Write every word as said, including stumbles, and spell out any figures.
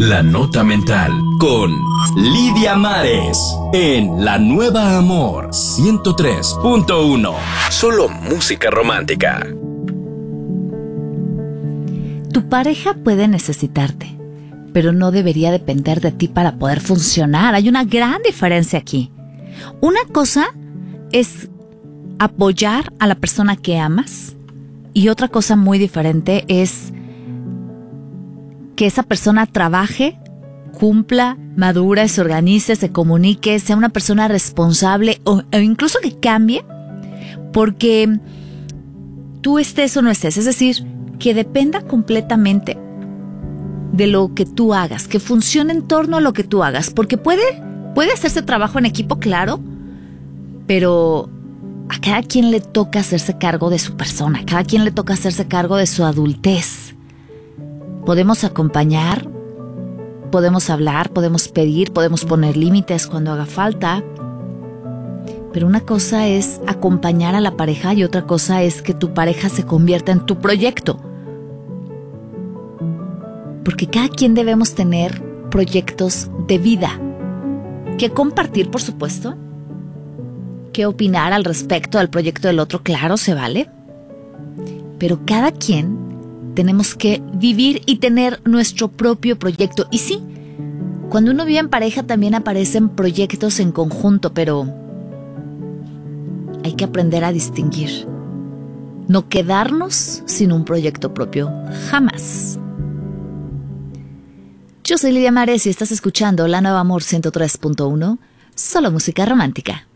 La Nota Mental con Lidia Mares en La Nueva Amor ciento tres punto uno. Solo música romántica. Tu pareja puede necesitarte, pero no debería depender de ti para poder funcionar. Hay una gran diferencia aquí. Una cosa es apoyar a la persona que amas y otra cosa muy diferente es que esa persona trabaje, cumpla, madure, se organice, se comunique, sea una persona responsable o, o incluso que cambie porque tú estés o no estés. Es decir, que dependa completamente de lo que tú hagas, que funcione en torno a lo que tú hagas, porque puede, puede hacerse trabajo en equipo, claro, pero a cada quien le toca hacerse cargo de su persona, a cada quien le toca hacerse cargo de su adultez. Podemos acompañar, podemos hablar, podemos pedir, podemos poner límites cuando haga falta, pero una cosa es acompañar a la pareja y otra cosa es que tu pareja se convierta en tu proyecto. Porque cada quien debemos tener proyectos de vida que compartir, por supuesto, que opinar al respecto del proyecto del otro, claro, se vale, pero cada quien tenemos que vivir y tener nuestro propio proyecto. Y sí, cuando uno vive en pareja también aparecen proyectos en conjunto, pero hay que aprender a distinguir, no quedarnos sin un proyecto propio, jamás. Yo soy Lidia Mares y estás escuchando La Nueva Amor ciento tres punto uno, solo música romántica.